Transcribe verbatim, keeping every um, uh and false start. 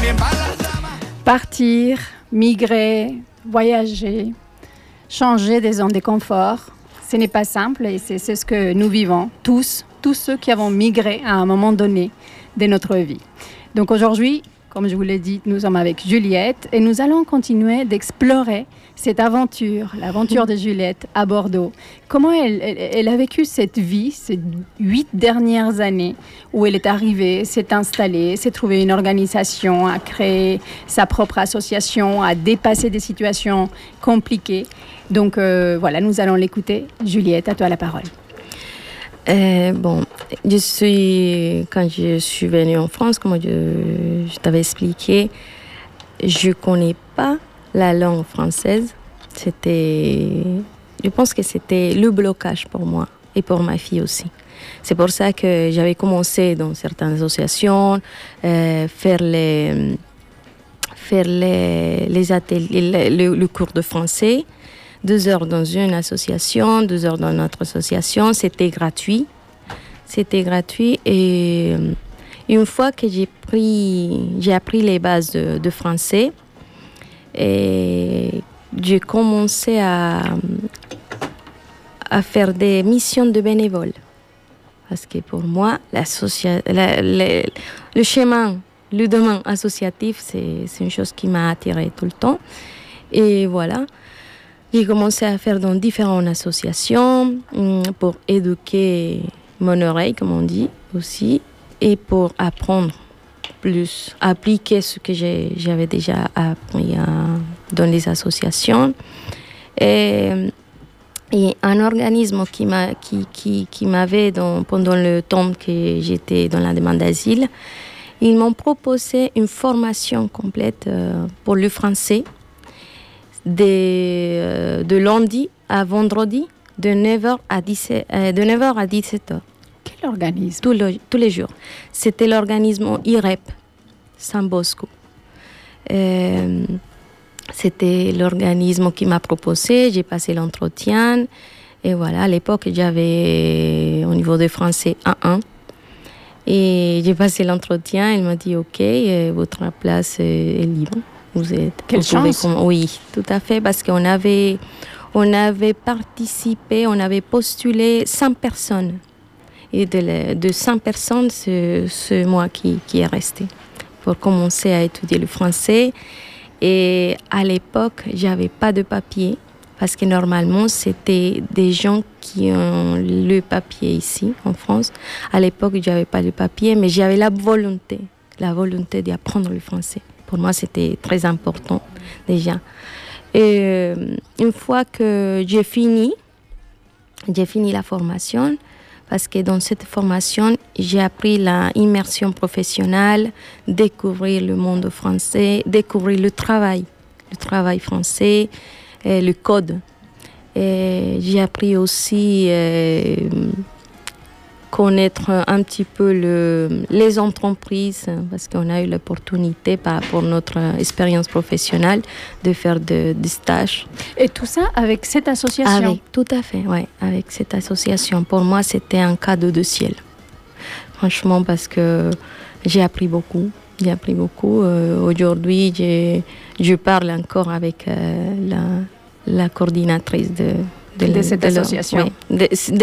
Partir, migrer, voyager, changer des zones de confort, ce n'est pas simple et c'est, c'est ce que nous vivons tous, tous ceux qui avons migré à un moment donné de notre vie. Donc aujourd'hui, comme je vous l'ai dit, nous sommes avec Juliette et nous allons continuer d'explorer cette aventure, l'aventure de Juliette à Bordeaux. Comment elle, elle, elle a vécu cette vie, ces huit dernières années où elle est arrivée, s'est installée, s'est trouvée une organisation, a créé sa propre association, a dépassé des situations compliquées. Donc euh, voilà, nous allons l'écouter. Juliette, à toi la parole. Euh, bon, je suis, quand je suis venue en France, comme je, je t'avais expliqué, je ne connais pas la langue française. C'était, je pense que c'était le blocage pour moi et pour ma fille aussi. C'est pour ça que j'avais commencé dans certaines associations, euh, faire les, faire les, les ateliers, le, le cours de français. Deux heures dans une association, deux heures dans notre association. C'était gratuit. C'était gratuit. Et une fois que j'ai pris, j'ai appris les bases de, de français, et j'ai commencé à, à faire des missions de bénévoles. Parce que pour moi, l'associa- la, la, le chemin, le domaine associatif, c'est, c'est une chose qui m'a attirée tout le temps. Et voilà. J'ai commencé à faire dans différentes associations pour éduquer mon oreille, comme on dit aussi, et pour apprendre plus, appliquer ce que j'ai, j'avais déjà appris à, dans les associations. Et, et un organisme qui, m'a, qui, qui, qui m'avait, dans, pendant le temps que j'étais dans la demande d'asile, ils m'ont proposé une formation complète pour le français. De, euh, de lundi à vendredi, de neuf heures à dix-sept, euh, de neuf heures à dix-sept heures. Quel organisme? Tous, le, tous les jours. C'était l'organisme I R E P, San Bosco. Euh, c'était l'organisme qui m'a proposé, j'ai passé l'entretien. Et voilà, à l'époque, j'avais au niveau de français un un. Et j'ai passé l'entretien, il m'a dit « Ok, votre place est libre. » Vous êtes, Quelle vous pouvez chance! Com- oui, tout à fait, parce qu'on avait, on avait participé, on avait postulé cent personnes. Et de, la, de cent personnes, c'est, c'est moi qui, qui est resté pour commencer à étudier le français. Et à l'époque, je n'avais pas de papier, parce que normalement, c'était des gens qui ont le papier ici, en France. À l'époque, je n'avais pas de papier, mais j'avais la volonté, la volonté d'apprendre le français. Pour moi, c'était très important déjà. Et euh, une fois que j'ai fini, j'ai fini la formation, parce que dans cette formation, j'ai appris l'immersion professionnelle, découvrir le monde français, découvrir le travail, le travail français, et le code. Et j'ai appris aussi euh, connaître un petit peu le, les entreprises, parce qu'on a eu l'opportunité, par rapport à notre expérience professionnelle, de faire de, des stages. Et tout ça avec cette association? Avec, tout à fait, oui, avec cette association. Pour moi, c'était un cadeau de ciel. Franchement, parce que j'ai appris beaucoup. J'ai appris beaucoup. Euh, aujourd'hui, j'ai, je parle encore avec euh, la, la coordinatrice de, de, de cette de association. Le, oui, de, de,